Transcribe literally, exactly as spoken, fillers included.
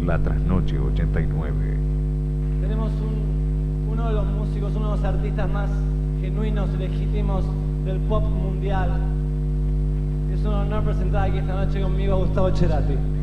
La Trasnoche ochenta y nueve. Tenemos un, uno de los músicos, uno de los artistas más genuinos y legítimos del pop mundial. Es un honor presentar aquí esta noche conmigo a Gustavo Cerati.